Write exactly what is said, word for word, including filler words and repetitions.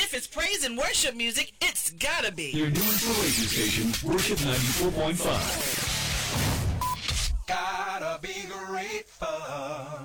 If it's praise and worship music, it's gotta be your new radio station, Worship ninety-four point five. Gotta be grateful.